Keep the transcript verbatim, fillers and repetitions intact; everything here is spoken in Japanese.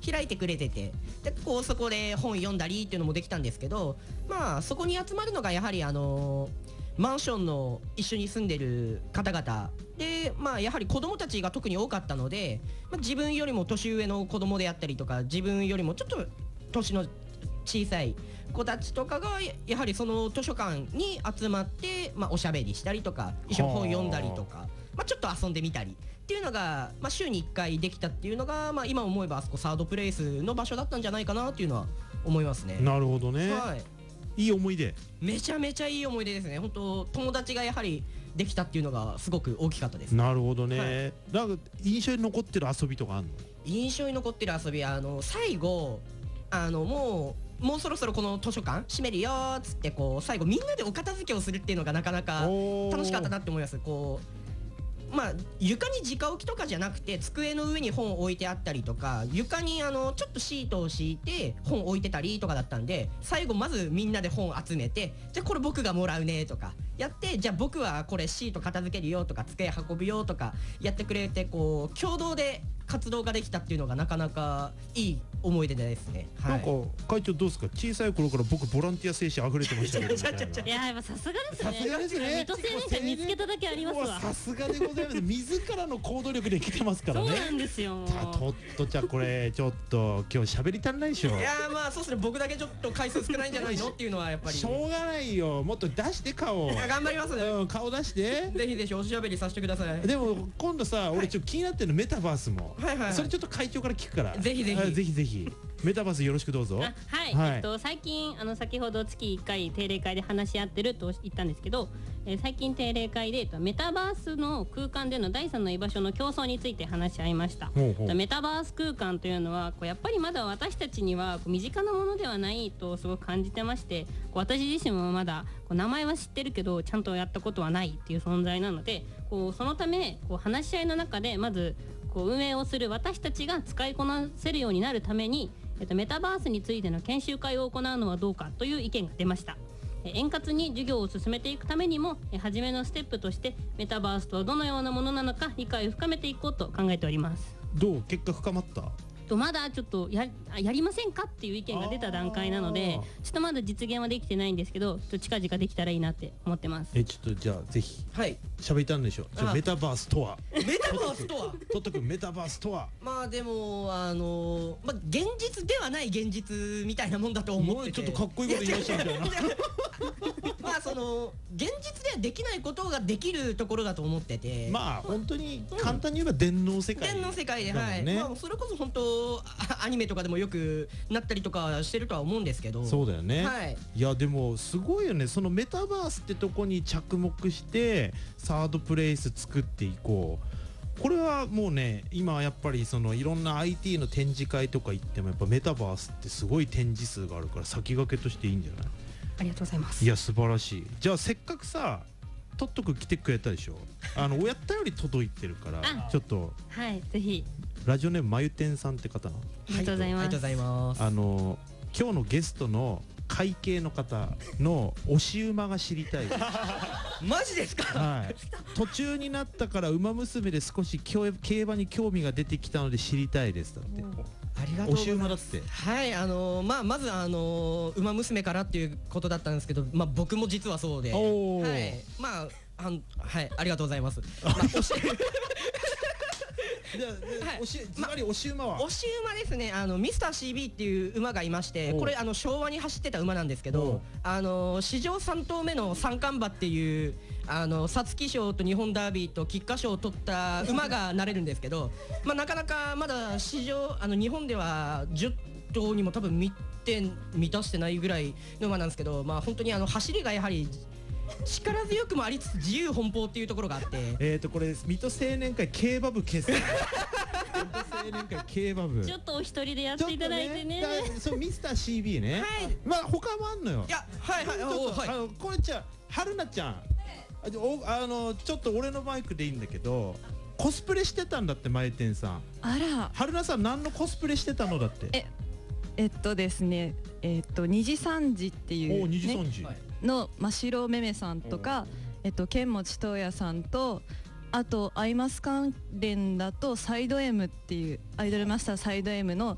開いてくれてて、でこうそこで本読んだりっていうのもできたんですけど、まあそこに集まるのがやはりあのマンションの一緒に住んでる方々で、まあやはり子供たちが特に多かったので、まあ、自分よりも年上の子供であったりとか、自分よりもちょっと年の小さい子たちとかがややはりその図書館に集まって、まあ、おしゃべりしたりとか一緒に本読んだりとか、まあ、ちょっと遊んでみたりっていうのが、まあ、週にいっかいできたっていうのが、まあ、今思えばあそこサードプレイスの場所だったんじゃないかなっていうのは思いますね。 なるほどね、 はい、 いい思い出。 めちゃめちゃいい思い出ですね。本当友達がやはりできたっていうのがすごく大きかったです。 なるほどね、 はい、 なんか印象に残ってる遊びとかあんの？ 印象に残ってる遊び、あの最後あのもうもうそろそろこの図書館閉めるよーっつってこう最後みんなでお片付けをするっていうのがなかなか楽しかったなって思います。こうまあ床に直置きとかじゃなくて机の上に本を置いてあったりとか、床にあのちょっとシートを敷いて本を置いてたりとかだったんで、最後まずみんなで本を集めて、じゃあこれ僕がもらうねとかやって、じゃあ僕はこれシート片付けるよとか机運ぶよとかやってくれて、こう共同で活動ができたっていうのがなかなかいい思い出ですね。はい、 なんか会長どうですか？小さい頃から僕ボランティア精神溢れてましたけどみたいな。 いややっぱさすがですね。 さすがですね。 水戸青年会見つけただけありますわ。 さすがでございます。自らの行動力で来てますからね。 そうなんですよ。 たとっとちゃんこれちょっと今日喋り足んないでしょ。 いやーまあそうですね、僕だけちょっと回数少ないんじゃないのっていうのはやっぱりしょうがないよ、もっと出して顔。 頑張ります、 うん、顔出して。 ぜひぜひおしゃべりさせてください。 でも今度さ、俺ちょっと気になってるのメタバースも、 はいはいはい、 それちょっと会長から聞くから、 ぜひぜひぜひぜひメタバースよろしくどうぞ。 あはい、 はい、 えっと最近あの先ほど月いっかい定例会で話し合ってると言ったんですけど、えー、最近定例会で、えっと、メタバースの空間での第三の居場所の競争について話し合いました。 ほうほう。 メタバース空間というのはこうやっぱりまだ私たちにはこう身近なものではないとすごく感じてまして、こう私自身もまだこう名前は知ってるけどちゃんとやったことはないっていう存在なので、こうそのためこう話し合いの中でまずこう運営をする私たちが使いこなせるようになるために、えっと、メタバースについての研修会を行うのはどうかという意見が出ました。円滑に授業を進めていくためにも初めのステップとしてメタバースとはどのようなものなのか理解を深めていこうと考えております。 どう結果深まった？ とまだちょっと や, やりませんかっていう意見が出た段階なので、ちょっとまだ実現はできてないんですけど、ちょっと近々できたらいいなって思ってます。 えちょっとじゃあぜひはい喋りたんでしょ。じゃあメタバースとはメタバースとはとっとくメタバースとはまあでもあのまあ現実ではない現実みたいなもんだと思ってて、 ちょっとかっこいいこと言いましたみたいなまあその現実ではできないことができるところだと思ってて、 まあ本当に簡単に言えば電脳世界、 電脳世界で、 だもんね、 はい、まあそれこそ本当あアニメとかでもよくなったりとかしてるとは思うんですけど。 そうだよね、 はい、 いやでもすごいよね、そのメタバースってとこに着目してサードプレイス作っていこう。これはもうね、今やっぱりそのいろんな アイティー の展示会とか行ってもやっぱメタバースってすごい展示数があるから先駆けとしていいんじゃない？ ありがとうございます。 いや素晴らしい。じゃあせっかくさとっとく来てくれたでしょ。あのおやったより届いてるからちょっとはいぜひ。 ラジオネームまゆてんさんって方の、 ありがとうございます。 ありがとうございます。 あの今日のゲストの会計の方の押し馬が知りたいマジですか？ はい、途中になったから馬娘で少し競馬に興味が出てきたので知りたいですだって。 ありがとうございます。 押し馬だって。 はいあのー、まあまずあのー、馬娘からっていうことだったんですけど、まあ僕も実はそうで、はいまああんはいありがとうございます。まあ押しじゃあ、はい、おしずばり押し馬は押し馬ですね。あのミスター シービー っていう馬がいまして、これあの昭和に走ってた馬なんですけど、あの史上さん頭目の三冠馬っていうあの皐月賞と日本ダービーと菊花賞を取った馬がなれるんですけど、まあなかなかまだ史上あの日本ではじゅっ頭にも多分満て満たしてないぐらいの馬なんですけど、まあ本当にあの走りがやはり力強くもありつつ自由奔放っていうところがあって、 えーとこれ水戸青年会競馬部結成水戸青年会競馬部ちょっとお一人でやっていただいてね。 そうミスター シービー ね、 はいまあ他もあんのよ。 いやはいはいおはいあのこれじゃあ春菜ちゃんおあのちょっと俺のマイクでいいんだけど、コスプレしてたんだって前店さん。 あら春菜さん何のコスプレしてたのだって。 ええっとですねえっとにじさんじっていう、ね、 おにじさんじの真白めめさんとか、えっと剣持東也さんと、あとアイマス関連だとサイド M っていうアイドルマスターサイド M の